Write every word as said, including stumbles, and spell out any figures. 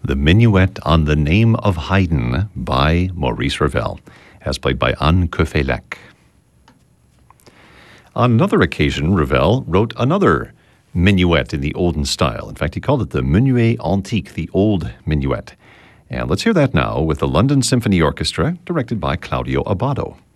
The Minuet on the Name of Haydn by Maurice Ravel, as played by Anne Koefelec. On another occasion, Ravel wrote another minuet in the olden style. In fact, he called it the Minuet Antique, the Old Minuet. And let's hear that now with the London Symphony Orchestra, directed by Claudio Abbado.